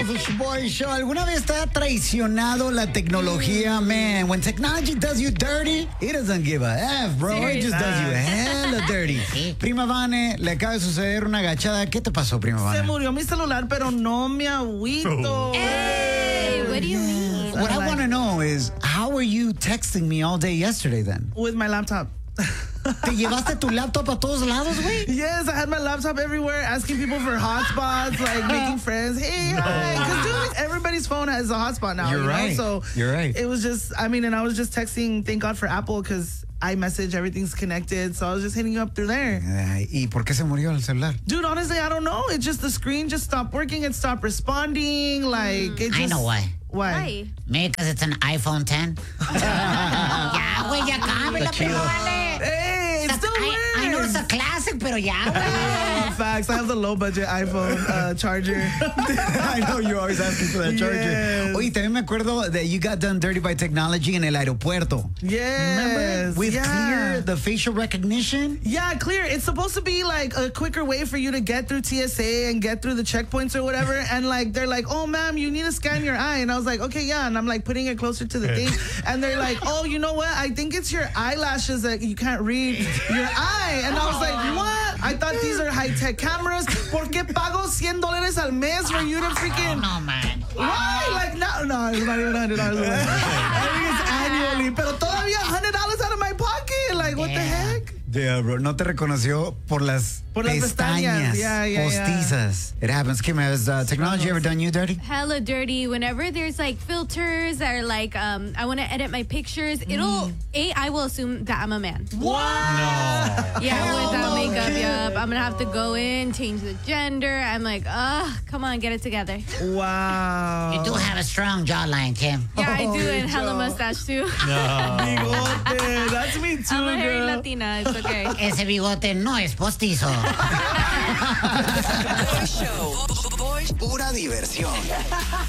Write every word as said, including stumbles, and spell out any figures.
Somos el Shoboy Show. ¿Alguna vez te ha traicionado la tecnología? Man, when technology does you dirty, it doesn't give a F, bro. It just does you hella dirty. Prima Vane, le acaba de suceder una agachada. ¿Qué te pasó, Prima Vane? Se murió mi celular, pero no me agüito. Hey, what do you mean? What I want to know is, how were you texting me all day yesterday then? With my laptop. ¿Te llevaste tu laptop a todos lados, güey? Yes, I had my laptop everywhere, asking people for hotspots, like making friends. Hey, hi. Because dude, everybody's phone has a hotspot now. You're you right. Know? So You're right. It was just, I mean, and I was just texting, thank God for Apple, because iMessage, everything's connected. So I was just hitting you up through there. Ay, ¿y por qué se murió el celular? Dude, honestly, I don't know. It just, the screen just stopped working. It stopped responding. Like, it just. I know why. Why? Why? Maybe because it's an iPhone ten. Ya, güey, ya cámbiala, pero vale. Hey, it still I, works. I know it's a classic, pero ya, güey. Oh, facts. I have the low budget iPhone uh, charger. I know you're always asking for that charger. Yes. Oye, también me acuerdo that you got done dirty by technology en el aeropuerto. Yes. Remember? With yeah. Clear, the facial recognition. Yeah, Clear. It's supposed to be like a quicker way for you to get through T S A and get through the checkpoints or whatever. And like, they're like, oh, ma'am, you need to scan your eye. And I was like, okay, yeah. And I'm like putting it closer to the thing. And they're like, oh, you know what? I think it's your eyelashes that you can't read your eye. And I was like, what? I thought these are high-tech cameras. ¿Por qué pago cien dólares al mes for you to freaking... No, man. Why? Like, no, no, it's not even one hundred dollars a month. I think it's annually. Pero todavía one hundred dollars out of my pocket. Like, what Yeah. the heck? Yeah, bro. No te reconoció por las Por las pestañas pestañas. Yeah, yeah, postizas. It happens. Kim, has uh, technology ever done you dirty? Hella dirty. Whenever there's like filters that are like, um, I want to edit my pictures, it'll, A, I will assume that I'm a man. What? Yeah, Hell without no, makeup, kid. yup. I'm gonna have to go in, change the gender. I'm like, ugh, come on, get it together. Wow. You do have a strong jawline, Kim. Yeah, I do, Oh, and hella Joe. mustache too. Bigote. That's me too, I'm a hairy girl. Latina, it's okay. Ese bigote no es postizo. Show. Pura diversión.